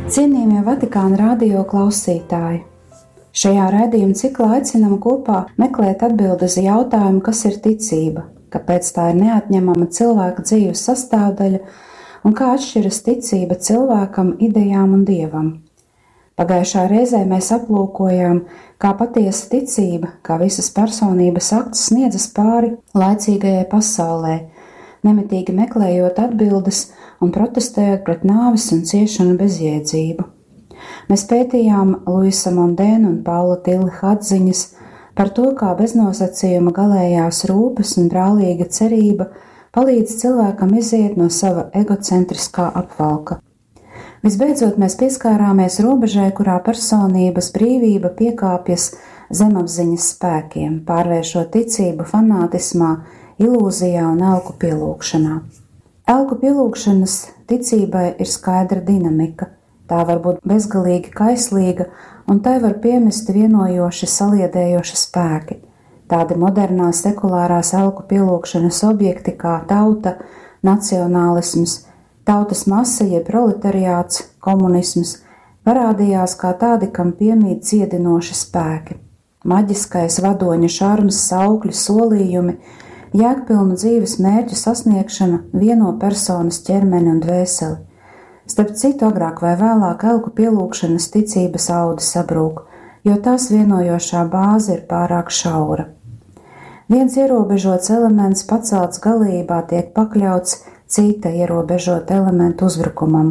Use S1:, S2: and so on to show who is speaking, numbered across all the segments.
S1: Cienījamie Vatikāna radio klausītāji! Šajā raidījuma ciklā aicinām kopā meklēt atbildes uz jautājumu, kas ir ticība, kāpēc tā ir neatņemama cilvēka dzīves sastāvdaļa un kā atšķiras ticība cilvēkam, idejām un dievam. Pagājušā reizē mēs aplūkojām, kā patiesa ticība, kā visas personības akts sniedzas pāri laicīgajai pasaulē, nemitīgi meklējot atbildes un protestējot pret nāves un ciešanu bezjēdzību. Mēs pētījām Luisa Mondēna un Paula Tilliha atziņas par to, kā beznosacījuma galējās rūpes un brālīga cerība palīdz cilvēkam iziet no sava egocentriskā apvalka. Visbeidzot, mēs pieskārāmies robežai, kurā personības brīvība piekāpjas zemapziņas spēkiem, pārvēršot ticību fanātismā, ilūzijā un elku pielūgšanā. Elku pielūgšanas ticībai ir skaidra dinamika, tā var būt bezgalīgi kaislīga un tai var piemest vienojoši saliedējoši spēki. Tādi modernās sekulārās elku pielūgšanas objekti kā tauta, nacionālisms, tautas masa jeb proletariāts, komunisms parādījās kā tādi, kam piemīt dziedinoši spēki. Maģiskais vadoņa šarms, saukļi, solījumi, jēgpilnu dzīves mērķu sasniegšana vieno personas ķermeni un dvēseli. Starp citu, agrāk vai vēlāk elku pielūgšanas ticības audi sabrūk, jo tās vienojošā bāze ir pārāk šaura. Viens ierobežots elements pacelts galībā tiek pakļauts cita ierobežota elementu uzbrukumam.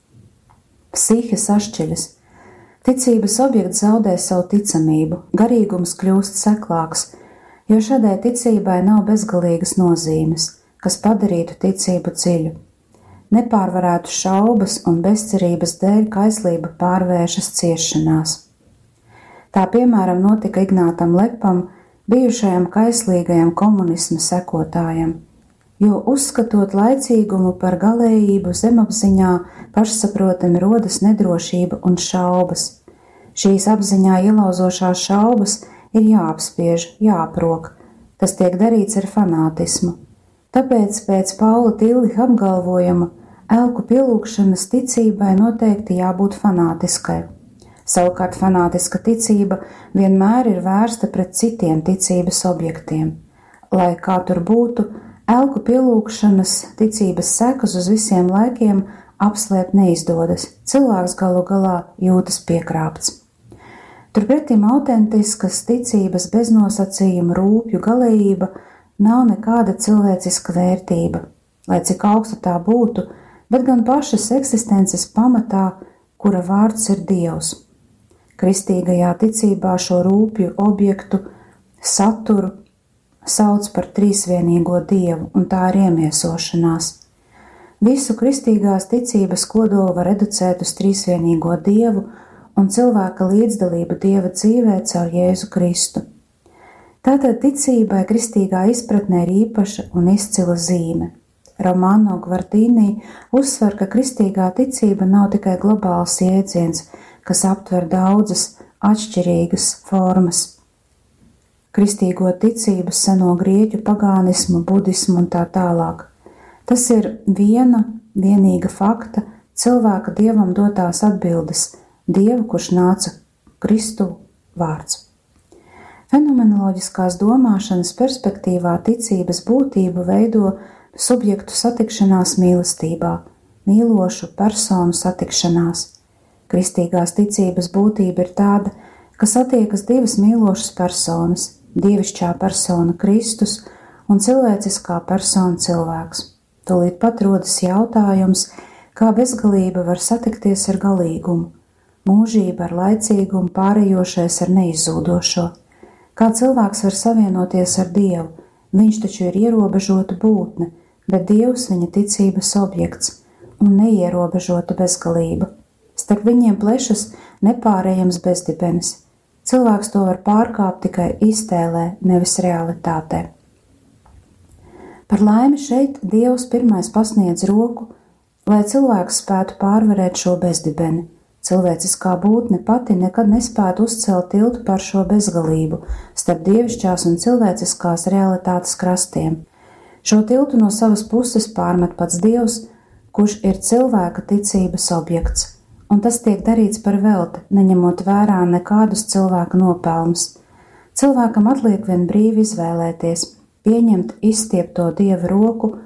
S1: Psihe sašķeļas. Ticības objekts zaudē savu ticamību, garīgums kļūst seklāks, jo šādai ticībai nav bezgalīgas nozīmes, kas padarītu ticību dziļu. Nepārvarētu šaubas un bezcerības dēļ kaislība pārvēršas ciešanās. Tā piemēram notika Ignātam Lepam, bijušajam kaislīgajam komunisma sekotājam, jo uzskatot laicīgumu par galējību zemapziņā pašsaprotami rodas nedrošība un šaubas. Šīs apziņā ielauzošās šaubas ir jāapspiež, jāaprok. Tas tiek darīts ar fanātismu. Tāpēc pēc Paula Tilliha apgalvojuma elku pielūgšanas ticībai noteikti jābūt fanātiskai. Savukārt fanātiska ticība vienmēr ir vērsta pret citiem ticības objektiem. Lai kā tur būtu, elku pielūgšanas ticības sekas uz visiem laikiem apslēpt neizdodas. Cilvēks galu galā jūtas piekrāpts. Turpretim autentiskas ticības beznosacījuma rūpju galējība nav nekāda cilvēciska vērtība, lai cik augsta tā būtu, bet gan pašas eksistences pamatā, kura vārds ir Dievs. Kristīgajā ticībā šo rūpju objektu saturu sauc par trīsvienīgo Dievu, un tā ir iemiesošanās. Visu kristīgās ticības kodolu var reducēt uz trīsvienīgo Dievu un cilvēka līdzdalību Dieva dzīvē caur Jēzu Kristu. Tātad ticībai kristīgā izpratnē ir īpaša un izcila zīme. Romano Gvardīnī uzsver, ka kristīgā ticība nav tikai globāls jēdziens, kas aptver daudzas atšķirīgas formas. Kristīgo ticību, seno grieķu pagānismu, budismu un tā tālāk. Tas ir vienīga fakta, cilvēka Dievam dotās atbildes, Dievu, kurš nāca Kristu vārds. Fenomenoloģiskās domāšanas perspektīvā ticības būtību veido subjektu satikšanās mīlestībā, mīlošu personu satikšanās. Kristīgās ticības būtība ir tāda, ka satiekas divas mīlošas personas, dievišķā persona Kristus un cilvēciskā persona cilvēks. Tūlīt pat rodas jautājums, kā bezgalība var satikties ar galīgumu, mūžība ar laicīgumu pārējošais ar neizzūdošo. Kā cilvēks var savienoties ar Dievu, viņš taču ir ierobežota būtne, bet Dievs viņa ticības objekts un neierobežota bezgalība. Starp viņiem plešas nepārējams bezdibenis. Cilvēks to var pārkāpt tikai iztēlē, nevis realitātē. Par laimi šeit Dievs pirmais pasniedz roku, lai cilvēks spētu pārvarēt šo bezdibeni. Cilvēciskā būtne pati nekad nespētu uzcelt tiltu par šo bezgalību starp dievišķās un cilvēciskās realitātes krastiem. Šo tiltu no savas puses pārmet pats Dievs, kurš ir cilvēka ticības objekts, un tas tiek darīts par velti, neņemot vērā nekādus cilvēka nopelnus. Cilvēkam atliek vien brīvi izvēlēties, pieņemt izstiepto Dieva roku